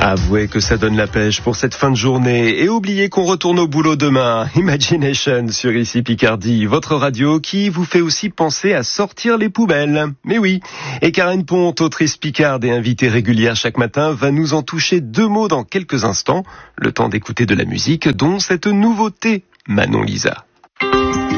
Avouez que ça donne la pêche pour cette fin de journée et oubliez qu'on retourne au boulot demain. Imagination sur ici Picardie, votre radio qui vous fait aussi penser à sortir les poubelles. Mais oui, et Karen Ponte, autrice picarde et invitée régulière chaque matin, va nous en toucher 2 mots dans quelques instants. Le temps d'écouter de la musique, dont cette nouveauté, Manon Lisa.